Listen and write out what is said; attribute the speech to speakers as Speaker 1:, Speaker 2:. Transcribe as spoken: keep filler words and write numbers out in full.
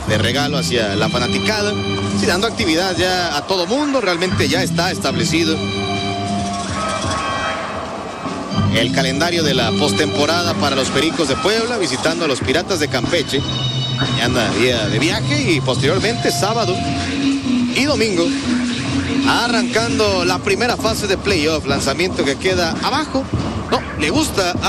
Speaker 1: de regalo hacia la fanaticada, sí, dando actividad ya a todo mundo. Realmente ya está establecido el calendario de la postemporada para los Pericos de Puebla, visitando a los Piratas de Campeche. Mañana día de viaje y posteriormente sábado y domingo arrancando la primera fase de playoff. Lanzamiento que queda abajo. No, le gusta a